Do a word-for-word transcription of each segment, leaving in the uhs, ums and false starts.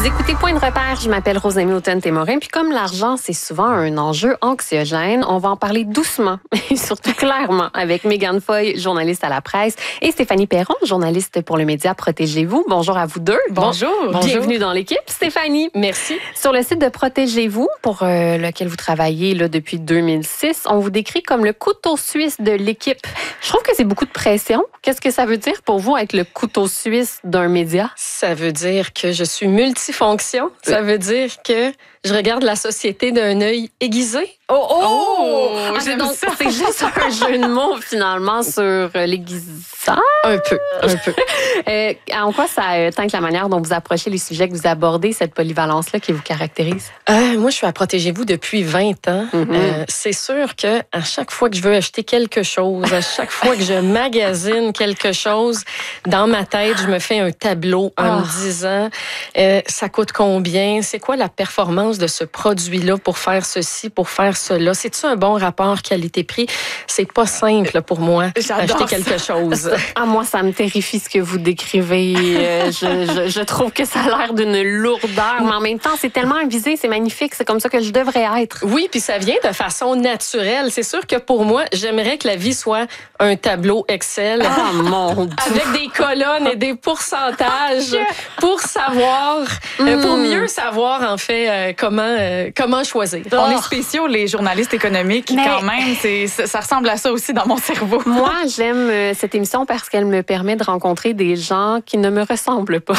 Vous écoutez Point de repère, je m'appelle Rosemary Automne-Témorin, puis comme l'argent, c'est souvent un enjeu anxiogène, on va en parler doucement et surtout clairement avec Mégane Foy, journaliste à la presse, et Stéphanie Perron, journaliste pour le média Protégez-vous. Bonjour à vous deux. Bonjour. Bon, bienvenue dans l'équipe, Stéphanie. Merci. Sur le site de Protégez-vous, pour euh, lequel vous travaillez là, depuis deux mille six, on vous décrit comme le couteau suisse de l'équipe. Je trouve que c'est beaucoup de pression. Qu'est-ce que ça veut dire pour vous être le couteau suisse d'un média? Ça veut dire que je suis multifonction. Ça veut dire que je regarde la société d'un œil aiguisé. Oh, oh! oh ah, c'est, donc, c'est juste un jeu de mots, finalement, sur euh, l'aiguisage? Un peu, un peu. euh, en quoi ça euh, teinte la manière dont vous approchez les sujets que vous abordez, cette polyvalence-là qui vous caractérise? Euh, moi, je suis à Protégez-vous depuis vingt ans. Mm-hmm. Euh, c'est sûr que à chaque fois que je veux acheter quelque chose, à chaque fois que je magasine quelque chose, dans ma tête, je me fais un tableau en oh. me disant euh, ça coûte combien? C'est quoi la performance de ce produit-là pour faire ceci, pour faire cela? C'est-tu un bon rapport qualité-prix? C'est pas simple pour moi d'acheter quelque chose. Ah, moi, ça me terrifie ce que vous décrivez. Euh, je, je, je trouve que ça a l'air d'une lourdeur, mais en même temps, c'est tellement avisé, c'est magnifique, c'est comme ça que je devrais être. Oui, puis ça vient de façon naturelle. C'est sûr que pour moi, j'aimerais que la vie soit un tableau Excel. Ah, mon Dieu. Avec des colonnes et des pourcentages pour savoir, mm. euh, pour mieux savoir, en fait, euh, comment, euh, comment choisir. Oh. On est spéciaux, les journalistes économiques, mais quand même. C'est, ça ressemble à ça aussi dans mon cerveau. Moi, j'aime euh, cette émission parce qu'elle me permet de rencontrer des gens qui ne me ressemblent pas.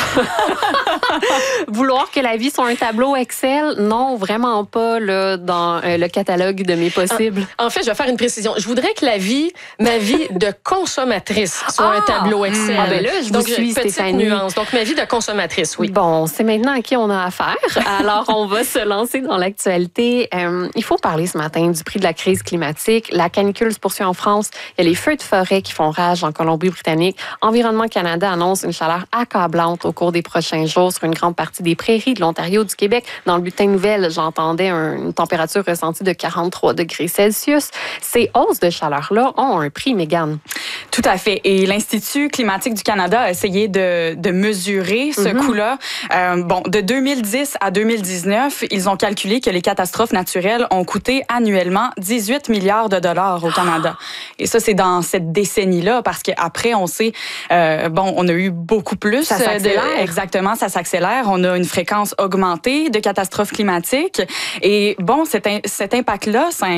Vouloir que la vie soit un tableau Excel, non, vraiment pas là, dans euh, le catalogue de mes possibles. En, en fait, je vais faire une précision. Je voudrais que la vie, ma vie de consommatrice soit ah, un tableau Excel. Ah ben là, je Donc, vous suis, petite Stéphanie. nuance. Donc, ma vie de consommatrice, oui. Bon, c'est maintenant à qui on a affaire. Alors, on va se lancer dans l'actualité. Euh, il faut parler ce matin du prix de la crise climatique. La canicule se poursuit en France. Il y a les feux de forêt qui font rage en Colombie-Britannique. Environnement Canada annonce une chaleur accablante au cours des prochains jours sur une grande partie des prairies de l'Ontario, du Québec. Dans le bulletin de nouvelles, j'entendais une température ressentie de quarante-trois degrés Celsius. Ces hausses de chaleur-là ont un prix, Mégane. Tout à fait. Et l'Institut climatique du Canada a essayé de, de mesurer ce mm-hmm. coût-là. Euh, bon, de deux mille dix à deux mille dix-neuf, ils ont calculé que les catastrophes naturelles ont coûté annuellement dix-huit milliards de dollars au Canada. Et ça, c'est dans cette décennie-là, parce qu'après, on sait, euh, bon, on a eu beaucoup plus. Ça s'accélère. De, exactement, ça s'accélère. On a une fréquence augmentée de catastrophes climatiques. Et bon, cet, cet impact-là, ça